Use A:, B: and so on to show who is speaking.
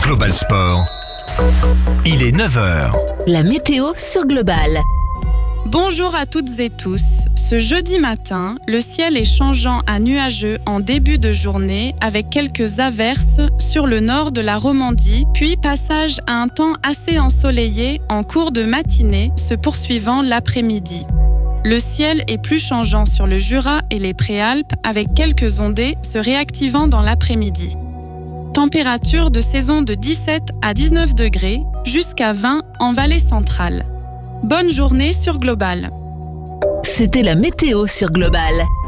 A: Global Sport. Il est 9 h.
B: La météo sur Global.
C: Bonjour à toutes et tous. Ce jeudi matin, le ciel est changeant à nuageux en début de journée avec quelques averses sur le nord de la Romandie, puis passage à un temps assez ensoleillé en cours de matinée se poursuivant l'après-midi. Le ciel est plus changeant sur le Jura et les Préalpes avec quelques ondées se réactivant dans l'après-midi. Température de saison de 17 à 19 degrés jusqu'à 20 en vallée centrale. Bonne journée sur Global.
B: C'était la météo sur Global.